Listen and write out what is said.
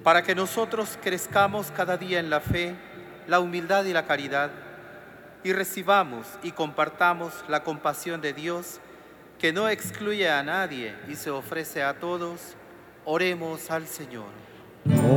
para que nosotros crezcamos cada día en la fe, la humildad y la caridad, y recibamos y compartamos la compasión de Dios, que no excluye a nadie y se ofrece a todos. Oremos al Señor.